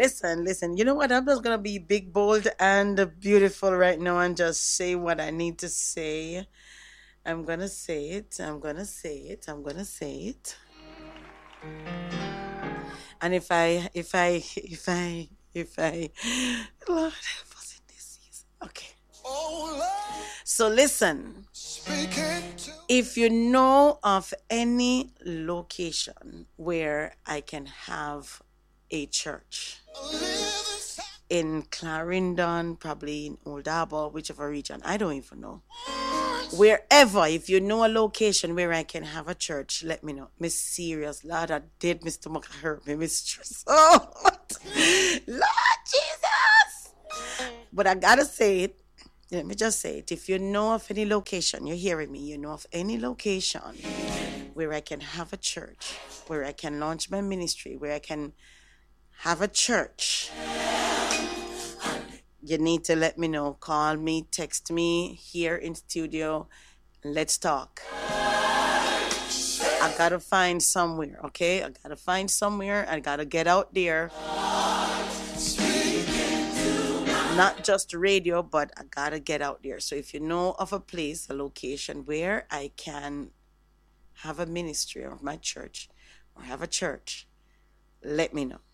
Listen. You know what? I'm just gonna be big, bold, and beautiful right now and just say what I need to say. I'm gonna say it. I'm gonna say it. I'm gonna say it. And if I, Lord help us in this season. Okay. So listen, if you know of any location where I can have a church in Clarendon, probably in Old Harbour, whichever region, I don't even know. Wherever, if you know a location where I can have a church, let me know. Miss serious, Lord, I did Mr. Muck hurt me, mistress. Oh, Lord Jesus! But I gotta say it. Let me just say it. If you know of any location, you're hearing me, you know of any location where I can have a church, where I can launch my ministry, where I can have a church, you need to let me know. Call me, text me here in studio. Let's talk. I gotta find somewhere, okay? I gotta find somewhere. I gotta get out there. Not just radio, but I gotta get out there. So if you know of a place, a location where I can have a ministry of my church or have a church, let me know.